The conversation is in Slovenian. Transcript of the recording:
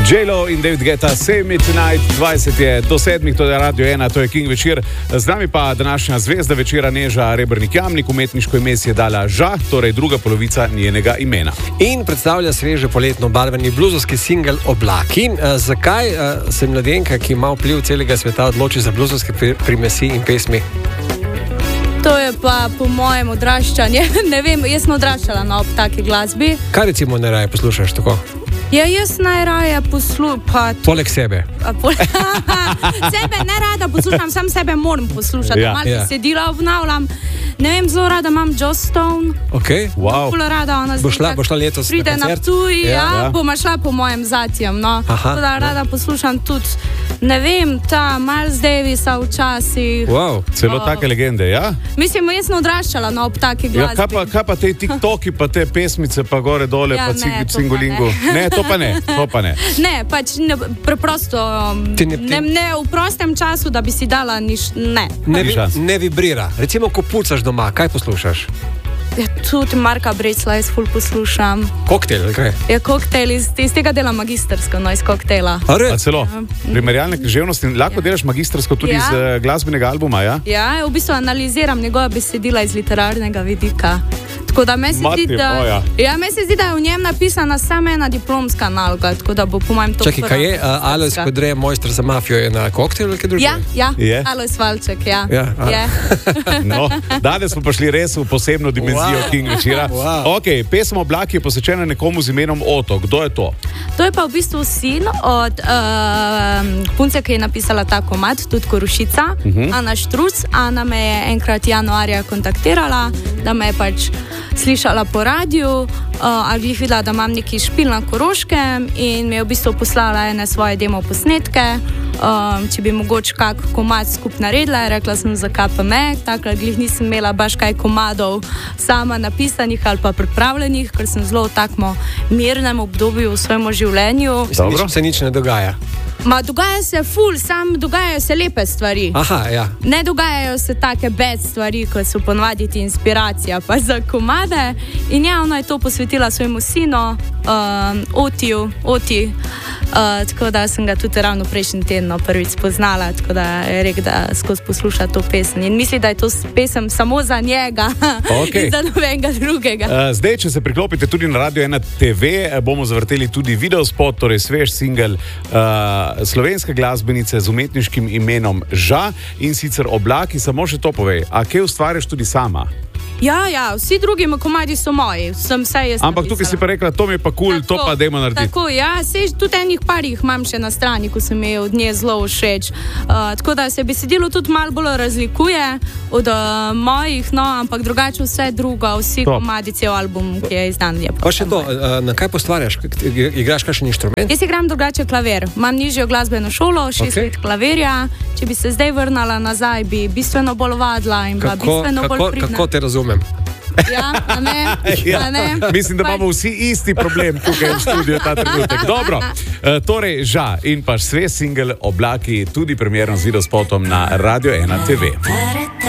J-Lo in David Guetta, Save Me Tonight, 20 je do 7, to je Radio 1, to je King večer. Z nami pa današnja zvezda večera Neža Rebernik Jamnik, umetniško ime si je dala Ža, torej druga polovica njenega imena. In predstavlja sveže poletno barveni bluzovski singel Oblaki. Zakaj se mladenka, ki ima vpliv celega sveta, odloči za bluzovske primesi in pesmi? To je pa po mojem odraščanju. Ne vem, jaz sem odraščala ob taki glasbi. Kaj recimo najraje poslušaš tako? Ja, jaz najraje poslušam. Poleg sebe. Sebe ne rada poslušam, sam sebe moram poslušati. Ja. Malo besedila obnavljam. Ne vem, zelo rada imam Joss Stone. Okay. Wow. Rada ona bo šla letos pride na Ptuj, bom šla po mojem zatjem. No. Teda rada poslušam tudi, ne vem, ta Miles Davisa včasih. Wow. Celo take legende, ja? Mislim, jaz sem odraščala ob taki glasbi. Ja, kaj pa te TikToki, pa te pesmice, pa gore dole, ja, pa cingolingu? Ne, to pa ne. Ne, pač preprosto, ne v prostem času, da bi si dala ne vibrira. Recimo, ko pucaš doma, kaj poslušaš? Ja, tudi Marka Brecla jaz ful poslušam. Koktel, ali kaj? Ja, koktel, iz tega dela magistersko, iz koktela. A celo? Primerjalne književnosti, lahko delaš magistersko tudi iz glasbenega albuma, ja? Ja, v bistvu analiziram njegova besedila iz literarnega vidika. Tako da meni se zdi, da je v njem napisana samo ena diplomska naloga, tako da bo po mojem to prva. Čakaj, kaj je Alojz Kodre, mojster za mafijo, je na koktel ali kaj drugega? Ja, Alojz Valček, ja. No, danes smo prišli res v posebno dimenzijo King večera. Ok, pesem Oblaki je posvečena nekomu z imenom Oto. Kdo je to? To je pa v bistvu sin od punce, ki je napisala ta komad, tudi Korušica, Ana Štruc. Ana me je enkrat januarja kontaktirala, da me je pač slišala po radiju, ali jih videla, da imam neki špil na Koroškem in mi je v bistvu poslala ene svoje demo posnetke, če bi mogoče kak komad skup naredila. Rekla sem, zakaj pa me, takrat glih nisem imela baš kaj komadov sama napisanih ali pa pripravljenih, ker sem zelo v takmo mirnem obdobju v svojem življenju. Se nič ne dogaja. Dogaja se dogajajo se lepe stvari. Aha, ja. Ne dogajajo se take bad stvari, kot so ponavadi inspiracija pa za komade. In ja, ona je to posvetila svojemu sinu, Oti. Tako da sem ga tudi ravno prejšnji teden prvič spoznala, tako da je rekel, da skozi posluša to pesem. In misli, da je to pesem samo za njega, in za nobenega drugega. Zdaj, če se priklopite tudi na Radio 1 TV, bomo zavrteli tudi videospot, torej svež singel slovenske glasbenice z umetniškim imenom Ža, in sicer Oblaki. Samo še to povej, a kaj ustvarjaš tudi sama? Ja, vsi drugi komadi so moji, sem vse jaz napisala. Ampak tukaj si pa rekla, to mi je pa kul, to pa dajmo narediti. Tako, ja, tudi enih parih imam še na strani, ko se mi je od nje zelo všeč. Tako da se besedilo tudi malo bolj razlikuje od mojih, no, ampak drugače vse drugo, vsi komadi, cel album, ki je izdan. Pa še to, na kaj postvarjaš? Igraš kakšen inštrument? Jaz igram drugače klavir. Imam nižjo glasbeno šolo, 6 let klavirja. Če bi se zdaj vrnala nazaj, bi bistveno bolj vadila in bila bistveno bolj pridna. Kako te razumem? Ja, ne. Mislim, da imamo vsi isti problem tukaj v studiu ta trenutek. Dobro, torej Ža in pa svež singel Oblaki, tudi premierno z videospotom na Radio 1 TV.